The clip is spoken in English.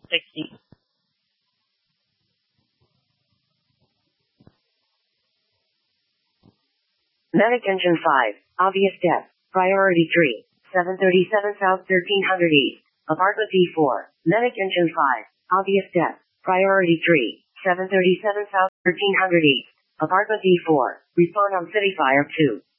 60. Medic Engine 5, obvious death. Priority 3, 737 South 1300 East, apartment D4. Medic Engine 5, obvious death. Priority 3, 737 South 1300 East, apartment D4. Respond on City Fire 2.